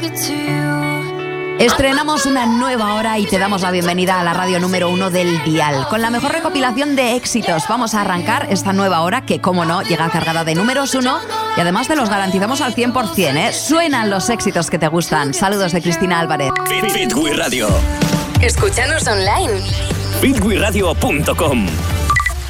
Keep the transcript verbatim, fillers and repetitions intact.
Estrenamos una nueva hora y te damos la bienvenida a la radio número uno del dial. Con la mejor recopilación de éxitos vamos a arrancar esta nueva hora que, como no, llega cargada de números uno y además te los garantizamos al cien por ciento, ¿eh? Suenan los éxitos que te gustan. Saludos de Cristina Álvarez. Fit, Fit, We Radio. Escúchanos online. fit we radio punto com.